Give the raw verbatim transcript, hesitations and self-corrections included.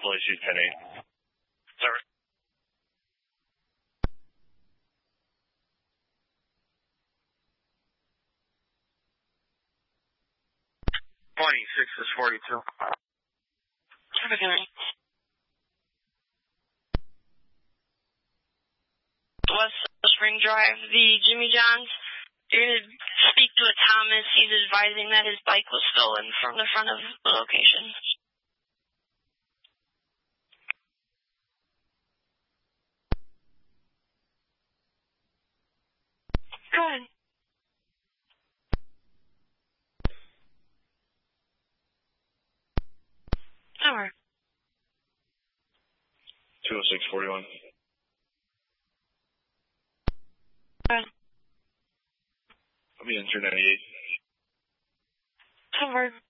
Central issued ten eight. Sorry. twenty-six is forty-two. Traffic Henry. West Spring Drive, the Jimmy John's. You're going to speak to a Thomas. He's advising that his bike was stolen from the front of the location. Go ahead. Over. two oh six forty-one. Go ahead. I'll be in two ninety-eight. Over.